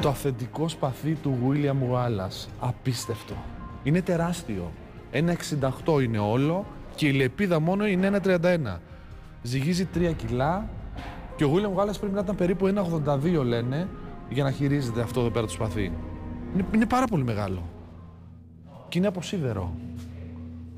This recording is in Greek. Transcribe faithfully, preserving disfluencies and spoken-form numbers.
Το αυθεντικό σπαθί του William Wallace. Απίστευτο. Είναι τεράστιο. ένα εξήντα οκτώ είναι όλο και η λεπίδα μόνο είναι ένα τριάντα ένα. Ζυγίζει τρία κιλά και ο William Wallace πρέπει να ήταν περίπου ένα ογδόντα δύο λένε για να χειρίζεται αυτό εδώ πέρα το σπαθί. Είναι, είναι πάρα πολύ μεγάλο. Και είναι από σίδερο.